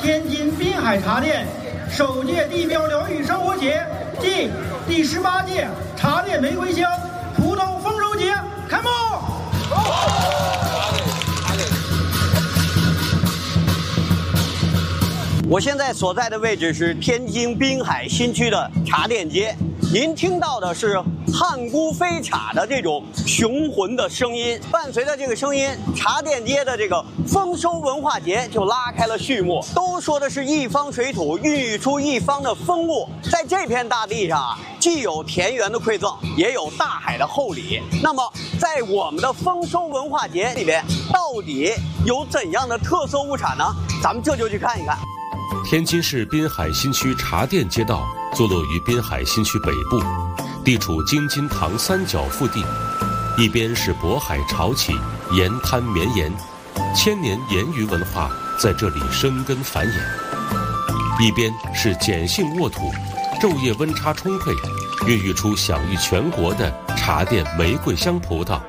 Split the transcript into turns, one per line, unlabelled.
天津滨海茶店首届地标疗愈生活节暨第18届茶店玫瑰香葡萄丰收节开幕。
我现在所在的位置是天津滨海新区的茶店街，您听到的是汉沽飞茶的这种雄浑的声音。伴随着这个声音，茶店街的这个丰收文化节就拉开了序幕。都说的是一方水土孕育出一方的风物，在这片大地上啊，既有田园的馈赠，也有大海的厚礼。那么在我们的丰收文化节里边，到底有怎样的特色物产呢？咱们这就去看一看。
天津市滨海新区茶店街道坐落于滨海新区北部，地处京津塘三角腹地，一边是渤海潮起，沿滩绵延，千年盐鱼文化在这里生根繁衍；一边是碱性沃土，昼夜温差充沛，孕育出享誉全国的茶店玫瑰香葡萄。